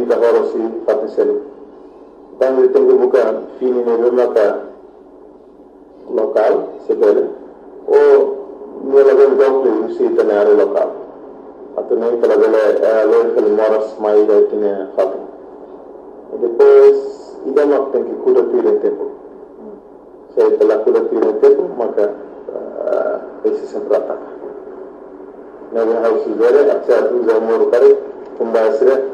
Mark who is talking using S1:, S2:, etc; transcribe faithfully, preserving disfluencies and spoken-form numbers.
S1: minta horosi fatiselu. Tanto tenho buka fini ne maka local sebele o nela ben donc usi tenare local. Atau nem pela bela loja de moras mais da tinha fato. E depois ida mak tem que cuidar do tempo. Saya telah cuidar do tempo, maka esse sempre ataca. Na verdade, se ver, a certa usa o muro kare, kumbasira